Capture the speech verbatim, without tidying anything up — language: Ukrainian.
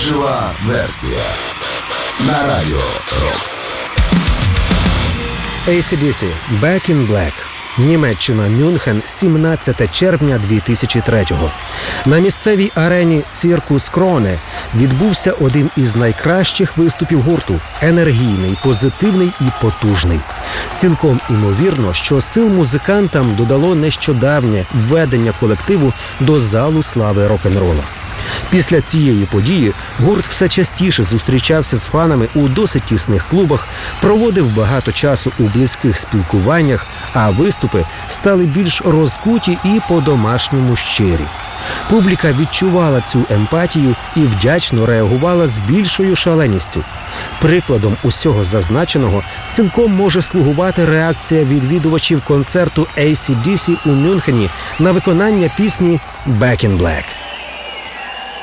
Жива версія на Радіо Рокс. ей сі ді сі «Back in Black». Німеччина, Мюнхен, сімнадцяте червня дві тисячі третього. На місцевій арені «Циркус Кроне» відбувся один із найкращих виступів гурту – енергійний, позитивний і потужний. Цілком імовірно, що сил музикантам додало нещодавнє введення колективу до залу слави рок-н-рола. Після цієї події гурт все частіше зустрічався з фанами у досить тісних клубах, проводив багато часу у близьких спілкуваннях, а виступи стали більш розкуті і по-домашньому щирі. Публіка відчувала цю емпатію і вдячно реагувала з більшою шаленістю. Прикладом усього зазначеного цілком може слугувати реакція відвідувачів концерту ей сі ді сі у Мюнхені на виконання пісні «Back in Black».